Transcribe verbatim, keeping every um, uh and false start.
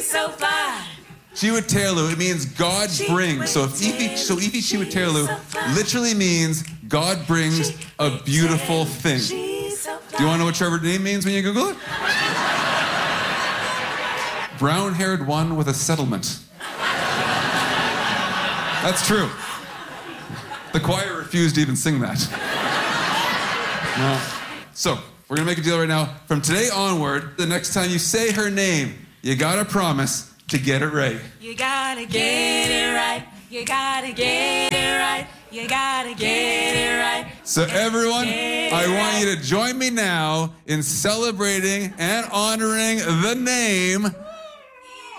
so fly. Chiwetelụ, it means God brings. So if Ifi, so Ifi Chiwetelụ literally means God brings a beautiful thing. Do you want to know what Trevor's name means when you Google it? Brown-haired one with a settlement. That's true. The choir refused to even sing that. No. So, we're gonna make a deal right now. From today onward, the next time you say her name, you gotta promise to get it right. You gotta get it right. You gotta get it right. You gotta get it right. So everyone, I want you to join me now in celebrating and honoring the name